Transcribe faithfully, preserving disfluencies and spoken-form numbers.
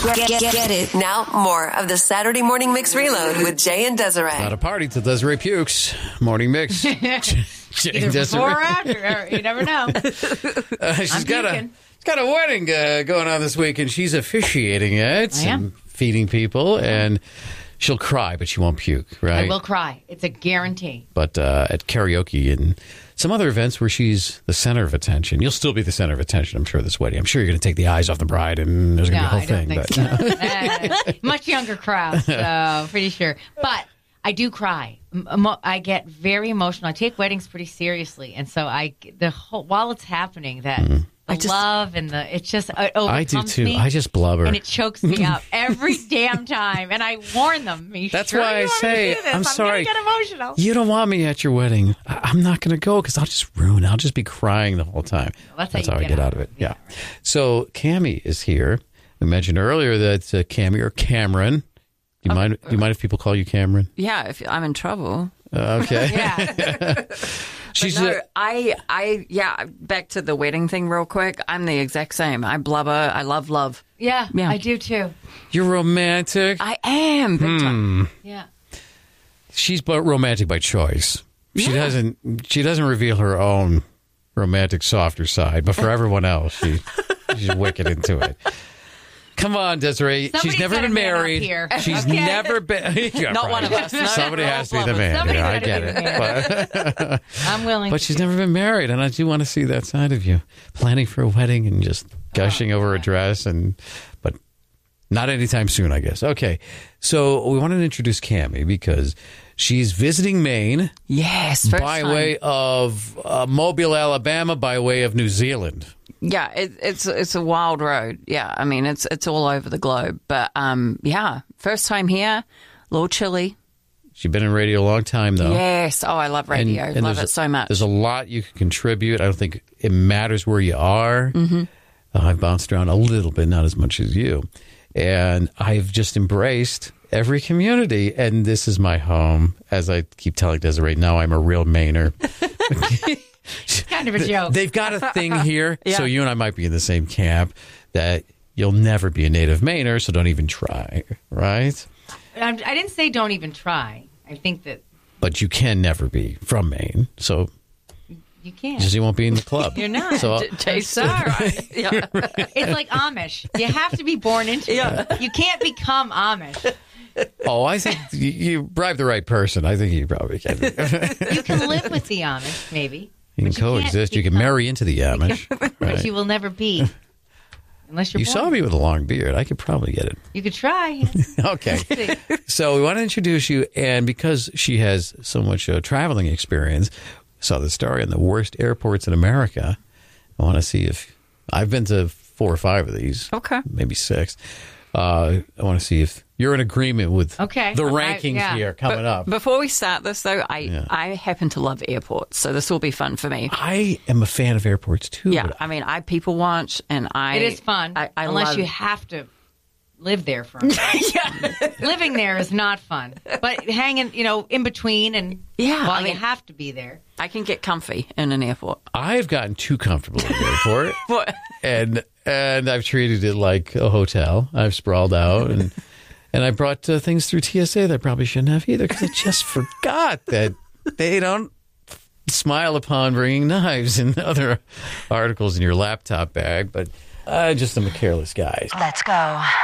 Get, get, get it. Now, more of the Saturday Morning Mix Reload with Jay and Desiree. Not a party till Desiree pukes. Morning Mix. Jay Either before or after. You never know. Uh, she's I'm got puking. a she's got a wedding uh, going on this week, and she's officiating it I am. and feeding people, and she'll cry, but she won't puke, right? I will cry. It's a guarantee. But uh, at karaoke and some other events where she's the center of attention, you'll still be the center of attention, I'm sure, this wedding. I'm sure you're going to take the eyes off the bride, and there's going to No, be a whole I don't thing. think but so. Uh, much younger crowd, so pretty sure. But I do cry. Emo- I get very emotional. I take weddings pretty seriously, and so I the whole while it's happening, that Mm-hmm. the I just- love and the it just it overcomes I do too. me, I just blubber. and it chokes me up every damn time. And I warn them. "Are you That's sure why you I want me to say, do this? I'm sorry. gonna get emotional. You don't want me at your wedding. I- I'm not going to go because I'll just ruin it. I'll just be crying the whole time. Well, that's how how you I get get out out of of it. it. Yeah. So Cammie is here. We mentioned earlier that uh, Cammie or Cameron. Do you mind? Do you mind if people call you Cameron? Yeah, if I'm in trouble. Uh, okay. Yeah. She's no, a- I, I, yeah. Back to the wedding thing, real quick. I'm the exact same. I blubber. I love love. yeah, Yeah. I do too. you're romantic. I am. Big time. Yeah. She's but romantic by choice. She doesn't. She doesn't reveal her own romantic softer side, but for everyone else, she she's wicked into it. Come on, Desiree. Somebody she's never set a been man up married. here. She's Okay. never been. Yeah, Not right. one of us. No, Somebody we're has to all be the blubbers. man. Somebody's Yeah, I gotta get be it. the But, I'm willing. but to she's do never been married, and I do want to see that side of you, planning for a wedding and just gushing Oh, over a dress, and but not anytime soon, I guess. Okay, so we wanted to introduce Cammie because she's visiting Maine Yes. First by time. way of uh, Mobile, Alabama, by way of New Zealand. Yeah, it, it's it's a wild road. Yeah, I mean it's it's all over the globe. But um, yeah, first time here, a little chilly. She's been in radio a long time, though. Yes. Oh, I love radio. love there's it so much. There's a lot you can contribute. I don't think it matters where you are. Mm-hmm. Uh, I've bounced around a little bit, not as much as you. And I've just embraced every community. And this is my home. As I keep telling Desiree, now I'm a real Mainer. kind of a joke. They've got a thing here. Yeah. So you and I might be in the same camp that you'll never be a native Mainer, so don't even try, right? I'm, I didn't say don't even try. I think that But you can never be from Maine. So you can't. just you won't be in the club. You're not. So I'm sorry. yeah. It's like Amish. You have to be born into it. You can't become Amish. Oh, I think you, you bribe the right person. I think you probably can. You can live with the Amish, maybe. You can but you can't coexist. You can become- marry into the Amish. But Right. you will never be. Unless you're You born. saw me with a long beard. I could probably get it. You could try. Okay. See. So we want to introduce you, and because she has so much uh, traveling experience, saw the story on the worst airports in America. I want to see if I've been to four or five of these. Okay. Maybe six. Uh, I want to see if you're in agreement with Okay. the I- rankings yeah. here coming up. Before we start this, though, I Yeah. I happen to love airports, so this will be fun for me. I am a fan of airports too. Yeah, but I mean, I people watch, and I It is fun. I, I unless love, you have to live there for a while. Living there is not fun. But hanging, you know, in between and Yeah, while I you mean- have to be there. I can get comfy in an airport. I've gotten too comfortable in the airport. What? and and I've treated it like a hotel. I've sprawled out, and and I brought uh, things through T S A that I probably shouldn't have either because I just forgot that they don't smile upon bringing knives and other articles in your laptop bag. But I just am a careless guy. Let's go.